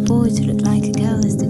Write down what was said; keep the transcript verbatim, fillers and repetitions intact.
boy to look like a girl is the